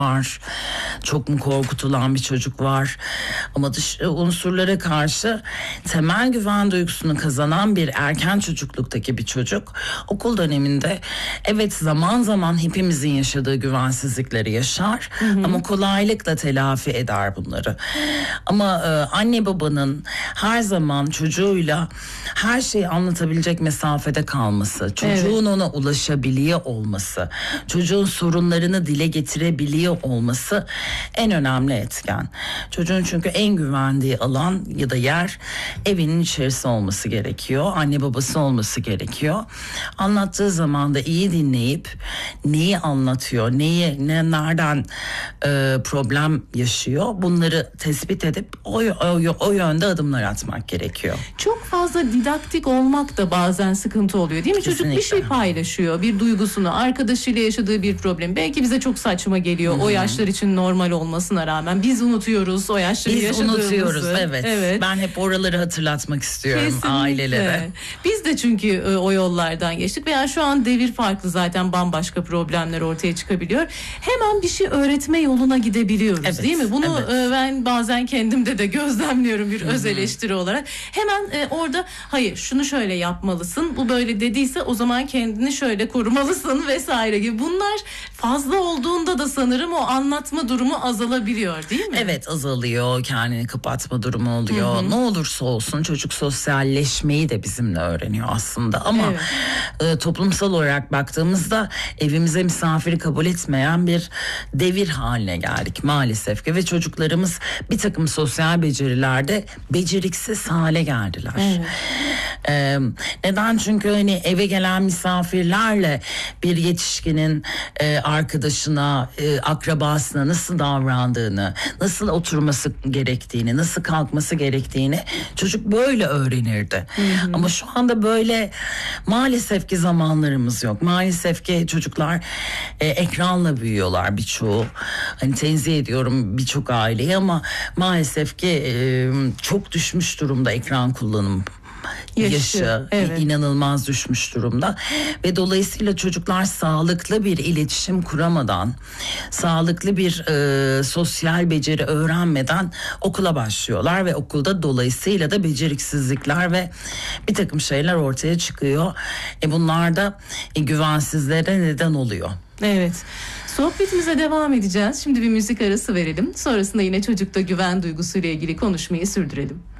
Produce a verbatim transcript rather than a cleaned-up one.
var, çok mu korkutulan bir çocuk var, ama dış unsurlara karşı temel güven duygusunu kazanan bir erken çocukluktaki bir çocuk okul döneminde evet zaman zaman hepimizin yaşadığı güvensizlikleri yaşar, hı hı. ama kolaylıkla telafi eder bunları. Ama e, anne babanın her zaman çocuğuyla her şeyi anlatabilecek mesafede kalması, çocuğun evet. ona ulaşabiliyor olması, çocuğun sorunlarını dile getirebiliyor olması en önemli etken. Çocuğun çünkü en güvendiği alan ya da yer evinin içerisi olması gerekiyor. Anne babası olması gerekiyor. Anlattığı zaman da iyi dinleyip neyi anlatıyor, neyi, ne, nereden e, problem yaşıyor, bunları tespit edip o, o, o yönde adımlar atmak gerekiyor. Çok fazla didaktik olmak da bazen sıkıntı oluyor değil mi? Kesinlikle. Çocuk bir şey paylaşıyor, bir duygusunu, arkadaşıyla yaşadığı bir problem. Belki bize çok saçma geliyor. Hı-hı. O yaşlar için normal olmasına rağmen biz unutuyoruz o yaşları biz yaşadığımızı. Biz unutuyoruz evet. evet. Ben hep oraları hatırlatmak istiyorum. Kesinlikle. Ailelere. Biz de çünkü o yollardan geçtik veya şu an devir farklı, zaten bambaşka problemler ortaya çıkabiliyor. Hemen bir şey öğretme yoluna gidebiliyoruz evet. değil mi? Bunu evet. ben bazen kendimde de gözlemliyorum bir Hı-hı. öz eleştiri olarak. Hemen orada hayır şunu şöyle yapmalısın, bu böyle dediyse o zaman kendini şöyle korumalısın vesaire gibi. Bunlar fazla olduğunda da sanırım o anlatma durumu azalabiliyor değil mi? Evet, azalıyor, kendini kapatma durumu oluyor. Hı hı. Ne olursa olsun çocuk sosyalleşmeyi de bizimle öğreniyor aslında ama evet. e, toplumsal olarak baktığımızda evimize misafiri kabul etmeyen bir devir haline geldik maalesef ki ve çocuklarımız bir takım sosyal becerilerde beceriksiz hale geldiler. Evet. E, neden? Çünkü hani eve gelen misafirlerle bir yetişkinin e, arkadaşına, e, akrabasına nasıl davrandığını, nasıl oturması gerektiğini, nasıl kalkması gerektiğini çocuk böyle öğrenirdi. Hı hı. Ama şu anda böyle maalesef ki zamanlarımız yok. Maalesef ki çocuklar e, ekranla büyüyorlar birçoğu. Hani tenzih ediyorum birçok aileyi ama maalesef ki e, çok düşmüş durumda ekran kullanımı. Yaşı, yaşı evet. inanılmaz düşmüş durumda ve dolayısıyla çocuklar sağlıklı bir iletişim kuramadan, sağlıklı bir e, sosyal beceri öğrenmeden okula başlıyorlar ve okulda dolayısıyla da beceriksizlikler ve bir takım şeyler ortaya çıkıyor. E bunlar da e, güvensizlere neden oluyor. Evet. Sohbetimize devam edeceğiz. Şimdi bir müzik arası verelim. Sonrasında yine çocukta güven duygusuyla ilgili konuşmayı sürdürelim.